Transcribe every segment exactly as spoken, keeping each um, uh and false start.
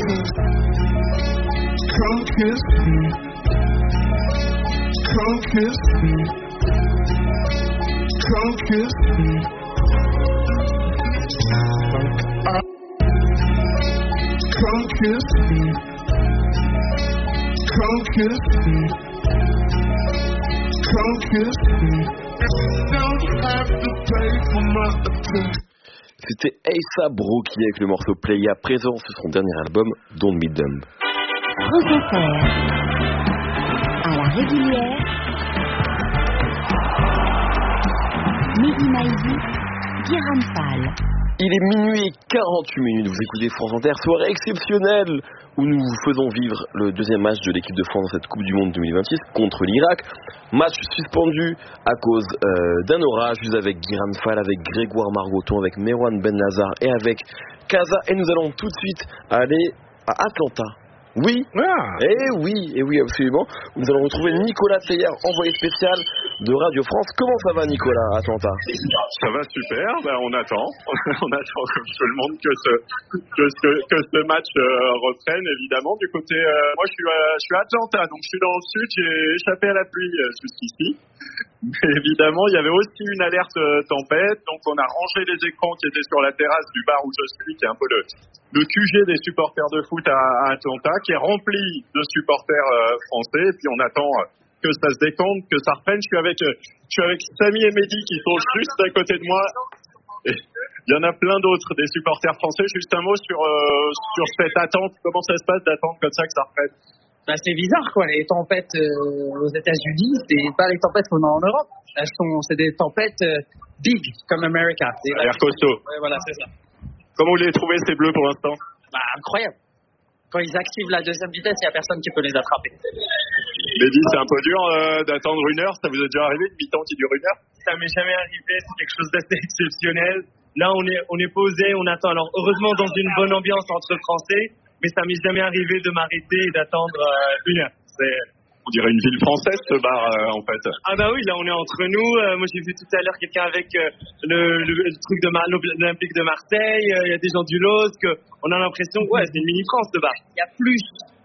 Come kiss me. Come kiss me. Come kiss me. Come kiss me. Come kiss me. Come kiss me. Don't have to pay for my attention. C'était A$AP Rocky avec le morceau Playa, présent sur son dernier album Don't Be Dumb. France Inter, à la régulière, Mehdi Maizi, Guérin Fall. Il est minuit et quarante-huit minutes, vous écoutez France Inter, soirée exceptionnelle où nous vous faisons vivre le deuxième match de l'équipe de France dans cette Coupe du Monde deux mille vingt-six contre l'Irak. Match suspendu à cause euh, d'un orage, juste avec Guérin Fall, avec Grégoire Margoton, avec Merwan Ben Nazar et avec Kaza. Et nous allons tout de suite aller à Atlanta. Oui, ah. et oui, et oui, absolument. Nous allons retrouver Nicolas Teyer, envoyé spécial de Radio France. Comment ça va, Nicolas, à Atlanta? Ça va super, ben on attend. On attend comme tout le monde que ce, que ce, que ce match euh, reprenne, évidemment. Du côté, euh, moi je suis, à, je suis à Atlanta, donc je suis dans le sud, j'ai échappé à la pluie euh, jusqu'ici. Mais évidemment, il y avait aussi une alerte euh, tempête, donc on a rangé les écrans qui étaient sur la terrasse du bar où je suis, qui est un peu le, le Q G des supporters de foot à, à Atlanta, qui est rempli de supporters euh, français, et puis on attend euh, que ça se décante, que ça reprenne. Je suis avec, euh, je suis avec Samy et Mehdi qui sont juste à côté de moi. Et il y en a plein d'autres, des supporters français. Juste un mot sur, euh, sur cette attente. Comment ça se passe d'attendre comme ça que ça reprenne? Bah, c'est bizarre, quoi. Les tempêtes euh, aux États-Unis, c'est pas les tempêtes qu'on a en Europe. Elles sont, c'est des tempêtes euh, big, comme America. L'air costaud. Ouais, voilà, c'est ça. Comment vous les trouvez, ces bleus, pour l'instant? Bah, incroyable. Quand ils activent la deuxième vitesse, il n'y a personne qui peut les attraper. Mehdi, c'est un peu dur euh, d'attendre une heure. Ça vous est déjà arrivé, une mi-temps qui dure une heure? Ça m'est jamais arrivé. C'est quelque chose d'assez exceptionnel. Là, on est, on est posé, on attend. Alors, heureusement, dans une bonne ambiance entre Français. Mais ça m'est jamais arrivé de m'arrêter et d'attendre euh, une heure. C'est... On dirait une ville française, ce bar, euh, en fait. Ah bah oui, là on est entre nous. Euh, moi j'ai vu tout à l'heure quelqu'un avec euh, le, le, le truc de Mar- l'Olympique de Marseille. Il euh, y a des gens du L O S C. On a l'impression que ouais, c'est une mini-France, ce bar. Il y a plus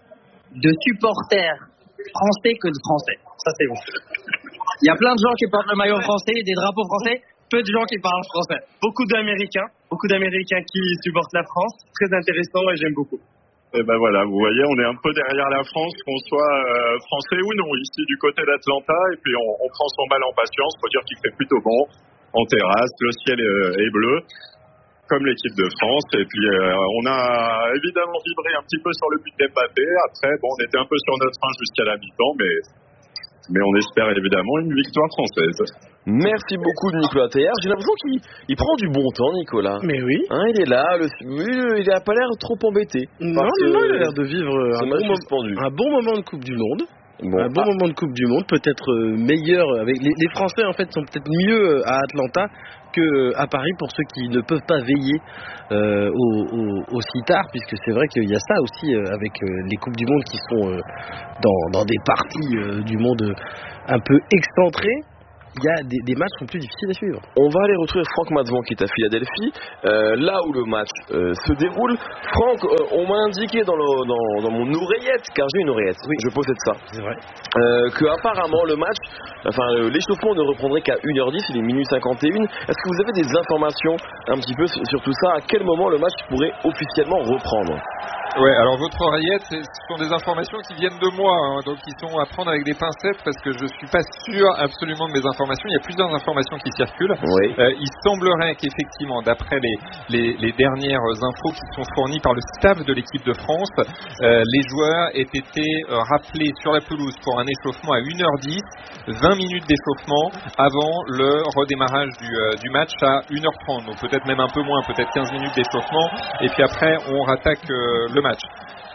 de supporters français que de Français. Ça c'est bon. Il y a plein de gens qui portent le maillot français, des drapeaux français. Peu de gens qui parlent français. Beaucoup d'Américains. Beaucoup d'Américains qui supportent la France. Très intéressant et j'aime beaucoup. Et ben voilà, vous voyez, on est un peu derrière la France, qu'on soit euh, français ou non, ici du côté d'Atlanta, et puis on, on prend son mal en patience. Faut dire qu'il fait plutôt bon en terrasse, le ciel est, est bleu, comme l'équipe de France, et puis euh, on a évidemment vibré un petit peu sur le but d'Mbappé. Après, bon, on était un peu sur notre fin jusqu'à la mi-temps, mais mais on espère évidemment une victoire française. Merci beaucoup Nicolas Teyer. J'ai l'impression qu'il il prend du bon temps, Nicolas. Mais oui. Hein, il est là, le, il n'a pas l'air trop embêté. Non, non, non, il a l'air de vivre un bon, moment, un bon moment de Coupe du Monde. Bon, un bon ah. moment de Coupe du Monde, peut-être meilleur. Avec les, les Français en fait sont peut-être mieux à Atlanta qu'à Paris pour ceux qui ne peuvent pas veiller euh, au, au, aussi tard, puisque c'est vrai qu'il y a ça aussi euh, avec euh, les Coupes du Monde qui sont euh, dans, dans des parties euh, du monde un peu excentrées. Il y a des, des matchs qui sont plus difficiles à suivre. On va aller retrouver Franck Madzvan qui est à Philadelphie, euh, là où le match euh, se déroule. Franck, euh, on m'a indiqué dans, le, dans, dans mon oreillette, car j'ai une oreillette, oui. Je possède ça, c'est vrai, euh, que apparemment le match, enfin euh, l'échauffement ne reprendrait qu'à une heure dix, il est minuit cinquante et une. Est-ce que vous avez des informations un petit peu sur, sur tout ça? À quel moment le match pourrait officiellement reprendre? Ouais, alors votre oreillette, ce sont des informations qui viennent de moi, hein, donc qui sont à prendre avec des pincettes parce que je suis pas sûr absolument de mes informations. Il y a plusieurs informations qui circulent. Oui. Euh, il semblerait qu'effectivement, d'après les, les, les dernières infos qui sont fournies par le staff de l'équipe de France, euh, les joueurs aient été euh, rappelés sur la pelouse pour un échauffement à une heure dix, vingt minutes d'échauffement avant le redémarrage du, euh, du match à une heure trente. Donc peut-être même un peu moins, peut-être quinze minutes d'échauffement, et puis après on rattaque euh, le match.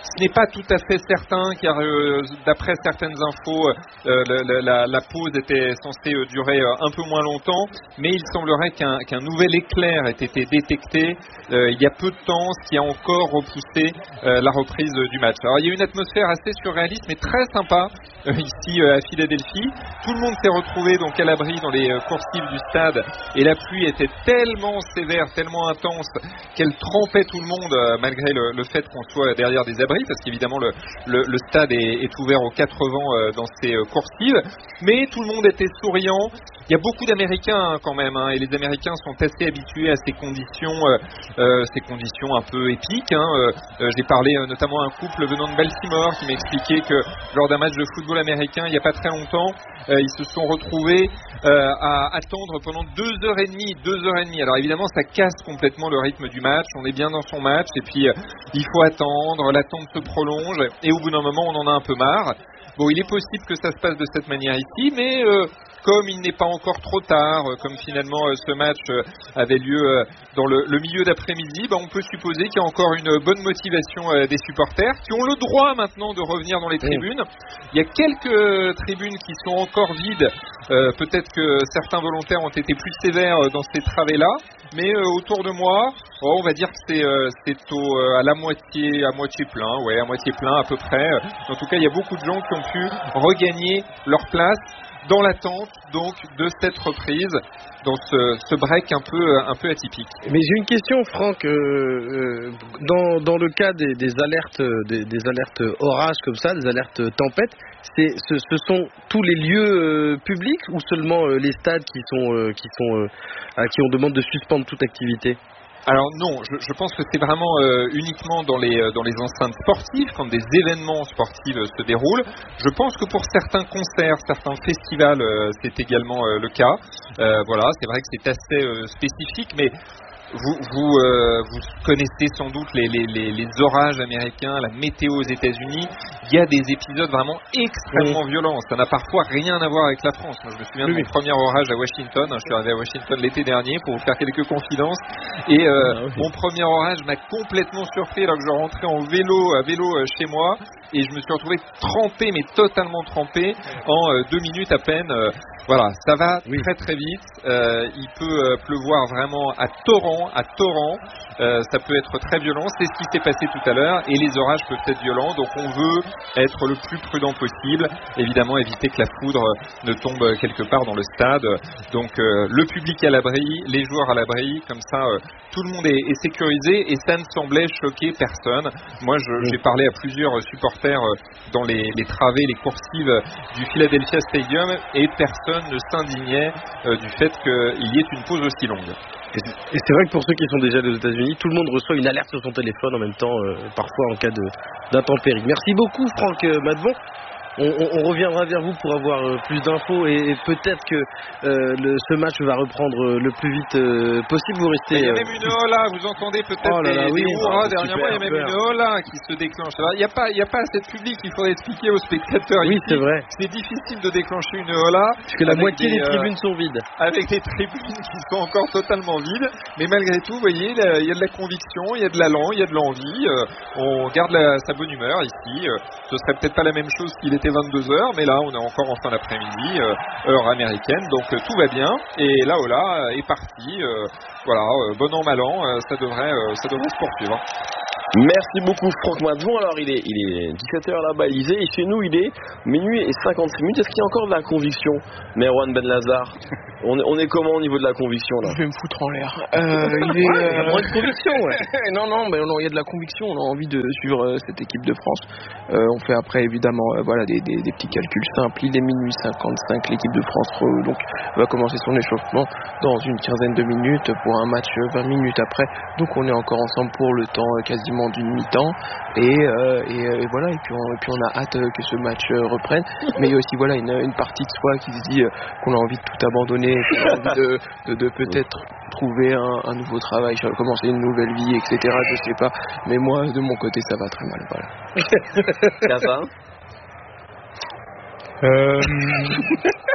Ce n'est pas tout à fait certain, car euh, d'après certaines infos, euh, la, la, la pause était censée euh, durer euh, un peu moins longtemps, mais il semblerait qu'un, qu'un nouvel éclair ait été détecté euh, il y a peu de temps, ce qui a encore repoussé euh, la reprise euh, du match. Alors il y a une atmosphère assez surréaliste, mais très sympa euh, ici euh, à Philadelphie. Tout le monde s'est retrouvé donc à l'abri dans les euh, coursives du stade, et la pluie était tellement sévère, tellement intense, qu'elle trempait tout le monde, euh, malgré le, le fait qu'on soit derrière des abris, parce qu'évidemment le, le, le stade est, est ouvert aux quatre vents euh, dans ces euh, coursives, mais tout le monde était souriant. Il y a beaucoup d'Américains hein, quand même, hein, et les Américains sont assez habitués à ces conditions, euh, euh, ces conditions un peu épiques. Hein. Euh, euh, j'ai parlé euh, notamment à un couple venant de Baltimore qui m'expliquait que lors d'un match de football américain, il n'y a pas très longtemps, euh, ils se sont retrouvés euh, à attendre pendant deux heures et demie, deux heures et demie. Alors évidemment, ça casse complètement le rythme du match. On est bien dans son match, et puis euh, il faut attendre, l'attente se prolonge, et au bout d'un moment, on en a un peu marre. Bon, il est possible que ça se passe de cette manière ici, mais euh, comme il n'est pas encore trop tard, euh, comme finalement euh, ce match euh, avait lieu euh, dans le, le milieu d'après-midi, bah, on peut supposer qu'il y a encore une bonne motivation euh, des supporters qui ont le droit maintenant de revenir dans les tribunes. Il y a quelques tribunes qui sont encore vides. Euh, peut-être que certains volontaires ont été plus sévères euh, dans ces travées-là, mais euh, autour de moi, oh, on va dire que c'est, euh, c'est au, euh, à la moitié, à moitié plein, ouais, à moitié plein à peu près. En tout cas, il y a beaucoup de gens qui ont pu regagner leur place dans l'attente donc de cette reprise, dans ce, ce break un peu, un peu atypique. Mais j'ai une question, Franck. Euh, euh, dans, dans le cas des, des alertes, des, des alertes orages comme ça, des alertes tempêtes, c'est, ce, ce sont tous les lieux euh, publics ou seulement euh, les stades qui sont, euh, qui sont, euh, à qui on demande de suspendre toute activité? Alors non, je, je pense que c'est vraiment euh, uniquement dans les, euh, dans les enceintes sportives, quand des événements sportifs euh, se déroulent. Je pense que pour certains concerts, certains festivals, euh, c'est également euh, le cas. Euh, voilà, c'est vrai que c'est assez euh, spécifique, mais vous, vous, euh, vous connaissez sans doute les, les, les, les orages américains, la météo aux États-Unis. Il y a des épisodes vraiment extrêmement oui. violents. Ça n'a parfois rien à voir avec la France. Moi, je me souviens oui. de mon premier orage à Washington. Je suis arrivé à Washington l'été dernier pour vous faire quelques confidences. Et euh, ah, oui. mon premier orage m'a complètement surpris alors que je rentrais en vélo, à vélo euh, chez moi. Et je me suis retrouvé trempé, mais totalement trempé, en euh, deux minutes à peine. Euh, voilà, ça va oui. très très vite. Euh, il peut euh, pleuvoir vraiment à torrent, à torrent. Euh, ça peut être très violent. C'est ce qui s'est passé tout à l'heure. Et les orages peuvent être violents. Donc on veut être le plus prudent possible. Évidemment, éviter que la foudre ne tombe quelque part dans le stade. Donc euh, le public à l'abri, les joueurs à l'abri. Comme ça, euh, tout le monde est, est sécurisé. Et ça ne semblait choquer personne. Moi, je, oui. j'ai parlé à plusieurs supporters dans les, les travées, les coursives du Philadelphia Stadium. Et personne ne s'indignait euh, du fait qu'il y ait une pause aussi longue. Et c'est vrai que pour ceux qui sont déjà aux États-Unis, tout le monde reçoit une alerte sur son téléphone en même temps, euh, parfois en cas de, d'intempérie. Merci beaucoup, Franck euh, Madvon. On, on, on reviendra vers vous pour avoir euh, plus d'infos et, et peut-être que euh, le, ce match va reprendre euh, le plus vite euh, possible. Vous restez. Il y a même une hola, vous entendez peut-être oh là là, des, oui, des hurrahs. Dernièrement, il y a même peur. une hola qui se déclenche. Alors, il n'y a pas, il n'y a pas assez de public. Il faudrait expliquer aux spectateurs. Oui, ici. c'est vrai. C'est difficile de déclencher une hola parce que la moitié des, des tribunes euh, sont vides. Avec des tribunes qui sont encore totalement vides, mais malgré tout, vous voyez, il y a de la conviction, il y a de l'allant, il y a de l'envie. Euh, on garde la, sa bonne humeur ici. Euh, ce serait peut-être pas la même chose s'il était vingt-deux heures, mais là on est encore en fin d'après-midi, euh, heure américaine, donc euh, tout va bien, et là oh là est parti, euh, voilà, euh, bon an mal an, euh, ça devrait euh, ça devrait se poursuivre. Merci beaucoup Franck Madvon. Alors il est, il est dix-sept heures là-bas à Élysée et chez nous il est minuit et cinquante-six minutes. Est-ce qu'il y a encore de la conviction, Merwan Ben Lazar? on, est, on est comment au niveau de la conviction là? Je vais me foutre en l'air. Euh, il est, ouais, il y a moins de conviction, ouais. non, non, mais non, il y a de la conviction. On a envie de suivre euh, cette équipe de France. Euh, on fait après évidemment euh, voilà, des, des, des petits calculs simples. Il est minuit cinquante-cinq. L'équipe de France euh, donc, va commencer son échauffement dans une quinzaine de minutes pour un match euh, vingt minutes après. Donc on est encore ensemble pour le temps euh, quasiment d'une mi-temps et, euh, et, euh, et voilà et puis, on, et puis on a hâte euh, que ce match euh, reprenne, mais il y a aussi voilà une, une partie de soi qui se dit euh, qu'on a envie de tout abandonner, qu'on a envie de, de, de peut-être trouver un, un nouveau travail, commencer une nouvelle vie, etc. Je sais pas, mais moi de mon côté ça va très mal, voilà. Ça va? Euh...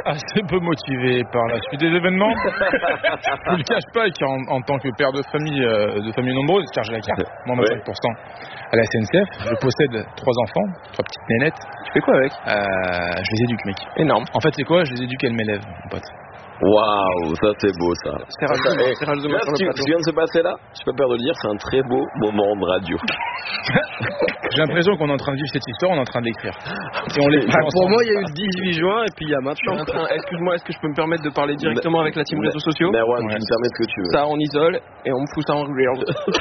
assez peu motivé par la suite des événements. Je ne le cache pas qu'en en tant que père de famille, euh, de famille nombreuse, car j'ai la carte, moins vingt-cinq pour cent à la S N C F, je possède trois enfants, trois petites nénettes. Tu fais quoi avec? euh, Je les éduque, mec. Énorme. En fait, c'est quoi? Je les éduque, elles m'élèvent, mon pote. Waouh, ça c'est beau ça. C'est Razuma, c'est Razuma là, ce qui vient de se passer là, je peux pas peur de le dire, c'est un très beau moment de radio. J'ai l'impression qu'on est en train de vivre cette histoire, on est en train de l'écrire. Et on l'écrit ah, pour moi, il y a eu le dix-huit juin et puis il y a maintenant. Excuse-moi, est-ce que je peux me permettre de parler directement avec la team réseaux sociaux? Merwan, tu me permets ce que tu veux. Ça, on isole et on me fout ça en real.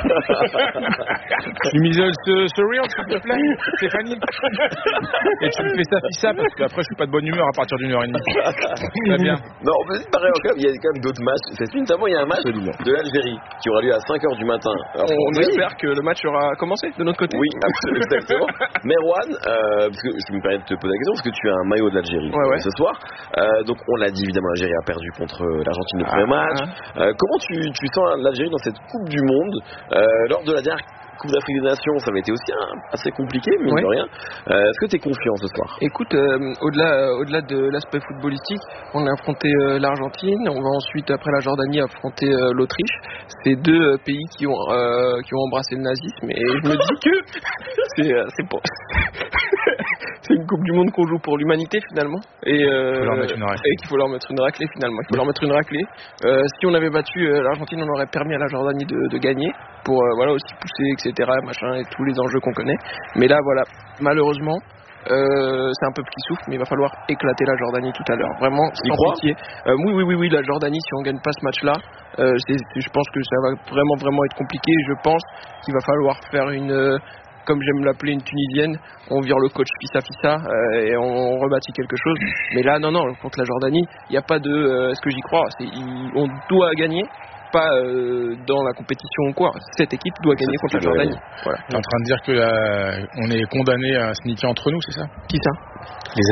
Tu m'isoles ce, ce real, s'il te plaît, Stéphanie. Et tu me fais ça, puis ça, parce qu'après, je suis pas de bonne humeur à partir d'une heure et demie. Très bien. Non, on peut se pareil, il y a quand même d'autres matchs. C'est notamment, il y a un match Absolument. de l'Algérie qui aura lieu à cinq heures du matin. Alors, on oui. espère que le match aura commencé de notre côté. Oui, absolument, exactement. Merwan, euh, parce que je me permets de te poser la question, parce que tu as un maillot de l'Algérie ouais, ouais. ce soir. Euh, donc, on l'a dit, évidemment, l'Algérie a perdu contre l'Argentine le premier ah, match. Ah. Euh, comment tu, tu sens l'Algérie dans cette Coupe du Monde euh, lors de la dernière Coupe d'Afrique des Nations, ça avait été aussi hein, assez compliqué, mais oui. de rien. Euh, est-ce que tu es confiant ce soir? Écoute, euh, au-delà, euh, au-delà de l'aspect footballistique, on a affronté euh, l'Argentine, on va ensuite, après la Jordanie, affronter euh, l'Autriche. C'est deux euh, pays qui ont, euh, qui ont embrassé le nazisme, et je me dis que c'est, euh, c'est, pour... c'est une Coupe du Monde qu'on joue pour l'humanité finalement, et, euh, et qu'il faut leur mettre une raclée finalement. Il faut leur mettre une raclée. Euh, si on avait battu euh, l'Argentine, on aurait permis à la Jordanie de, de gagner, pour euh, voilà aussi pousser, et cetera, machin, et tous les enjeux qu'on connaît. Mais là, voilà, malheureusement, euh, c'est un peu petit souffle, mais il va falloir éclater la Jordanie tout à l'heure. Vraiment, sans pitié. Euh, oui, oui, oui, oui, la Jordanie, si on gagne pas ce match-là, euh, c'est, c'est, je pense que ça va vraiment, vraiment être compliqué. Je pense qu'il va falloir faire une, euh, comme j'aime l'appeler, une Tunisienne. On vire le coach fissa fissa euh, et on rebâtit quelque chose. Mais là, non, non, contre la Jordanie, il n'y a pas de, euh, est-ce que j'y crois? C'est, il, on doit gagner. Pas euh, dans la compétition ou quoi. Cette équipe doit gagner contre la Jordanie. Voilà. T'es en train de dire que la... on est condamné à se niquer entre nous, c'est ça? Qui ça? Les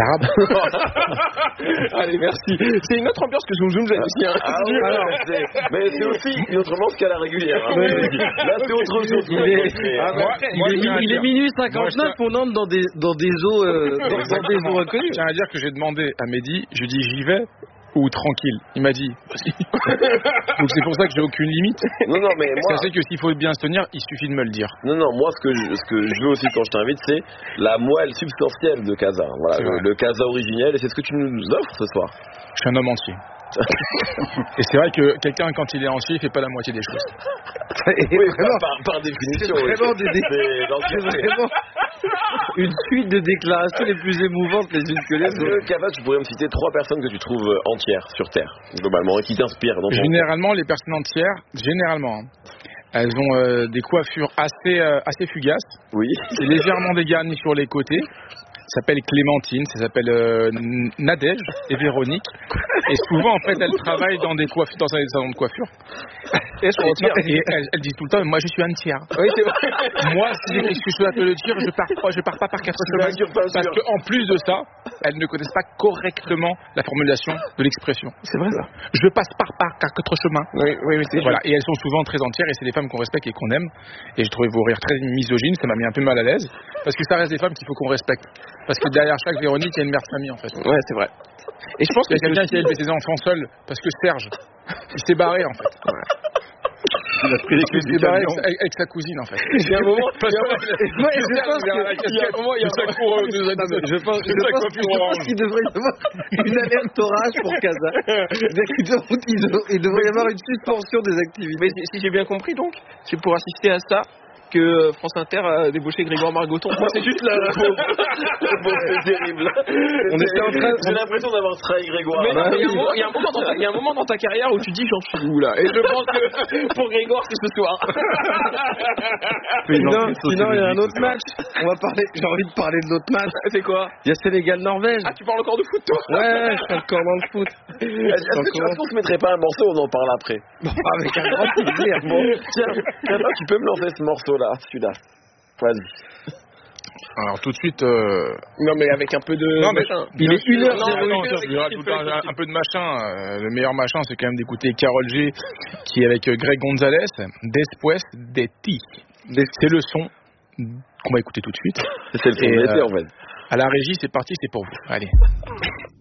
Arabes. Allez, merci. C'est une autre ambiance que Zoom Zoom j'ai aussi. Hein. Ah oui, alors, c'est... mais c'est aussi une autre ambiance qu'à la régulière. Hein. Là, c'est autre chose. Il est, ah, moi, il moi, est, il il est minuit cinquante-neuf, moi, on entre dans des, dans des eaux, euh, dans, dans des eaux reconnues. Je tiens à dire que j'ai demandé à Mehdi, je dis j'y vais ou tranquille. Il m'a dit vas-y. Donc c'est pour ça que j'ai aucune limite. Non, non, mais moi. Ça c'est que s'il faut bien se tenir, il suffit de me le dire. Non, non, moi ce que je, ce que je veux aussi quand je t'invite, c'est la moelle substantielle de Casa. Voilà, le, le Casa originel, et c'est ce que tu nous offres ce soir. Je suis un homme entier. Et c'est vrai que quelqu'un, quand il est entier, il fait pas la moitié des choses. Oui, vraiment, par, par définition. C'est vraiment, oui. des dé... c'est vraiment une suite de déclarations les plus émouvantes les unes que les autres. Capable, tu pourrais me citer trois personnes que tu trouves entières sur Terre, globalement, et qui t'inspirent. Dans ton généralement, les personnes entières, généralement, elles ont euh, des coiffures assez, euh, assez fugaces. Oui. C'est légèrement dégarni sur les côtés. Ça s'appelle Clémentine, ça s'appelle euh, Nadège et Véronique. Et souvent, en fait, elles travaillent dans des coiffures, dans des salons de coiffure. Et, et elles, elles disent tout le temps, moi, je suis un tiers. Oui, c'est vrai. Moi, si j'ai quelque chose à te le dire, je pars pas, je pars pas par quatre chemins. Parce que, en plus de ça, elles ne connaissent pas correctement la formulation de l'expression. C'est vrai, ça. Je passe par par quatre chemins. Oui, oui, oui, c'est voilà. Et elles sont souvent très entières, et c'est des femmes qu'on respecte et qu'on aime. Et j'ai trouvé vos rires très misogynes, ça m'a mis un peu mal à l'aise. Parce que ça reste des femmes qu'il faut qu'on respecte. Parce que derrière chaque Véronique, il y a une mère de famille, en fait. Ouais, c'est vrai. Et je pense qu'il y a quelqu'un qui a élevé ses enfants seul, parce que Serge, il s'est barré, en fait. Ouais. Il a pris les clés du camion avec, avec sa cousine, en fait. Il y a un moment, parce que moi, je pense qu'il y a un moment, il y a un cours de je pense, je pense, je pense qu'il devrait y avoir une alerte orage pour Casa. Il devrait y avoir une suspension des activités. Mais si j'ai bien compris, donc, c'est pour assister à ça que France Inter a débauché Grégoire Margoton. C'est juste là. Bon, c'est terrible. On était en train. J'ai l'impression d'avoir trahi Grégoire. Mais il y, y, y a un moment dans ta carrière où tu dis j'en suis où là. Et je pense que pour Grégoire c'est ce soir. Sinon, sinon il y a un autre match. On va parler. J'ai envie de parler de l'autre match. C'est quoi? Il y a Sénégal-Norvège. Ah, tu parles encore de foot toi? Ouais, je suis encore dans le foot. Est-ce qu'on se mettrait pas un morceau? On en parle après. Bon, avec un grand plaisir. Bon, tiens, tu peux me lancer ce morceau là, celui-là. Vas-y. Alors tout de suite. Euh... Non mais avec un peu de. Non mais machin. Il est une heure. Non, non, je rajoute un, un peu de machin. Euh, le meilleur machin, c'est quand même d'écouter Karol G, qui est avec Greg Gonzalez. Después de ti. C'est le son qu'on va écouter tout de suite. C'est le son de l'été en fait. À la régie, c'est parti, c'est pour vous. Allez.